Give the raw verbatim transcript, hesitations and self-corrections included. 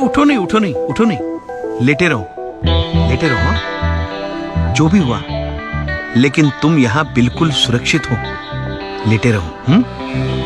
उठो नहीं, उठो नहीं, उठो नहीं, लेटे रहो, लेटे रहो। हाँ? जो भी हुआ, लेकिन तुम यहां बिल्कुल सुरक्षित हो। लेटे रहो। हम्म